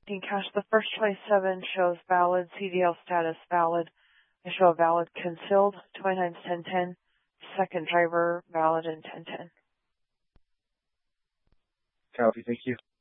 Being cached, the first 27 shows valid, CDL status valid. I show a valid concealed, 29-1010. Second driver valid in 1010. Copy, thank you.